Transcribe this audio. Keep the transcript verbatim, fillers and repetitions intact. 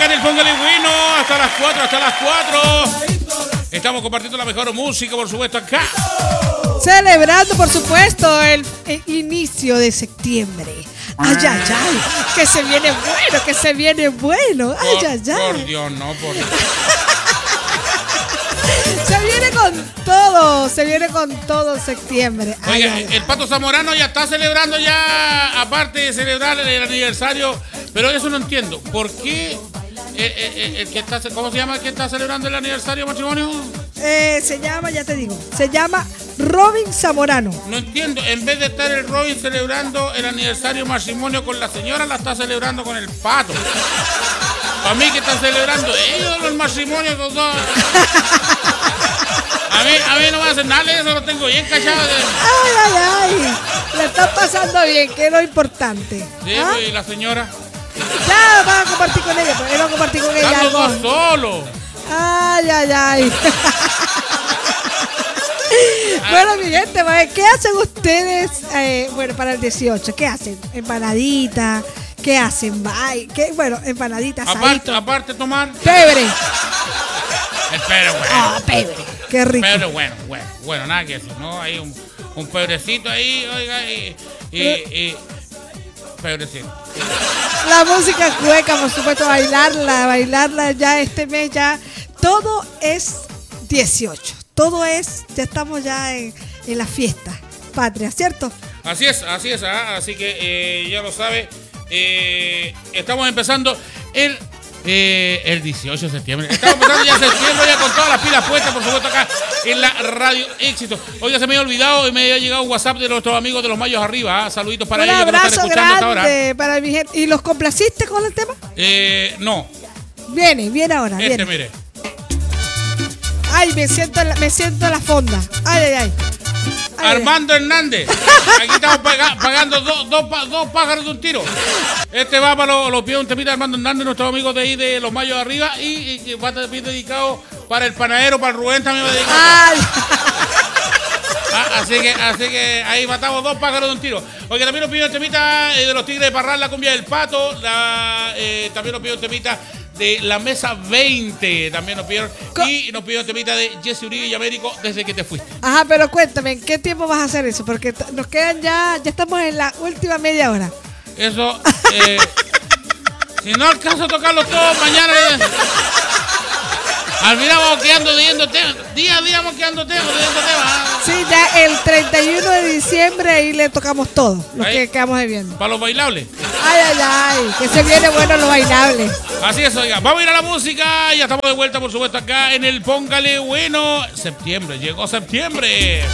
acá en el Póngale Bueno hasta las cuatro, hasta las cuatro. Estamos compartiendo la mejor música, por supuesto, acá. Celebrando, por supuesto, el, el inicio de septiembre. Ay, ay, ay, que se viene bueno, que se viene bueno. Ay, Por, ay, ay. por Dios, no, por Dios. Se viene con todo, se viene con todo septiembre. Ay, Oiga, ay, el Pato Zamorano ya está celebrando ya, aparte de celebrar el aniversario, pero eso no entiendo. ¿Por qué el, el- el que está, cómo se llama el que está celebrando el aniversario de matrimonio? Eh, se llama, ya te digo, se llama Robin Zamorano. No entiendo, en vez de estar el Robin celebrando el aniversario de matrimonio con la señora, la está celebrando con el Pato. Para mí que están celebrando ellos los matrimonios los dos. A mí, a mí no me hacen nada de eso, lo tengo bien cachado. Ay, ay, ay, le están pasando bien, que es lo importante. Sí, ¿Ah? pues, y la señora. Ya van a compartir con ella, pues, él va a compartir con ella Están los algo. dos solos. Ay, ay, ay. Bueno, mi gente, pues, ¿qué hacen ustedes eh, bueno, para el dieciocho? ¿Qué hacen? ¿Empanadita? ¿Qué hacen? Ay, ¿qué? Bueno, empanaditas, Aparte, asadito. aparte tomar. Pebre. Pero bueno. Ah, pebre. Qué rico. Pero bueno, bueno, bueno, nada que decir, ¿no? Hay un, un pebrecito ahí, oiga, y. y, y pebrecito. La música cueca, por supuesto, bailarla, bailarla ya este mes, ya. Todo es dieciocho. Todo es, ya estamos ya en, en la fiesta patria, ¿cierto? Así es, así es, ah, así que eh, ya lo sabe. eh, estamos empezando el. Eh, el dieciocho de septiembre. Estamos empezando ya septiembre, ya con todas las pilas puestas, por supuesto, acá en la Radio Éxito. Oiga, se me había olvidado y me había llegado un WhatsApp de nuestros amigos de los Mayos Arriba. ¿ah? Saluditos para Un ellos que nos están abrazo escuchando hasta ahora. grande para mi gente. ¿Y los complaciste con el tema? Eh, no, Viene, viene ahora, este, viene. mire. Ay, me siento, en la- me siento en la fonda. Ay, ay, ay. Ay, Armando Hernández. Aquí estamos paga- pagando dos, dos, pa- dos pájaros de un tiro. Este va para los, los pies de un temita de Armando Hernández, nuestros amigos de ahí de los Mayos Arriba. Y, y va a estar bien dedicado para el panadero, para el Rubén también va a dedicar. ay. Ah, así que, así que ahí matamos dos pájaros de un tiro. Oye, también nos pidió un temita eh, de los Tigres de Parral, la cumbia del Pato. La, eh, también nos pidió un temita de la Mesa veinte. También nos pidieron. Co- Y nos pidió un temita de Jesse Uribe y Américo, Desde que te fuiste. Ajá, pero cuéntame, ¿en qué tiempo vas a hacer eso? Porque t- nos quedan ya, ya estamos en la última media hora. Eso, eh, si no alcanzo a tocarlos todos mañana. eh, Al final vamos quedando leyendo temas. Día a día vamos quedando temas, leyendo temas. ah. Sí, ya el treinta y uno de diciembre ahí le tocamos todo, lo Ahí. que quedamos debiendo. Para los bailables. Ay, ay, ay, que se viene bueno lo bailable. Así es, oiga. Vamos a ir a la música. Ya estamos de vuelta, por supuesto, acá en el Póngale Bueno. Septiembre, llegó septiembre.